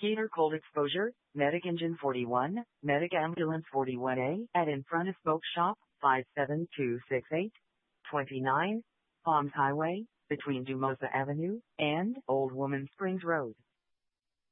Heater cold exposure, Medic Engine 41, Medic Ambulance 41A, at in front of Spoke Shop, 57268, 29, Palms Highway, between Dumosa Avenue and Old Woman Springs Road.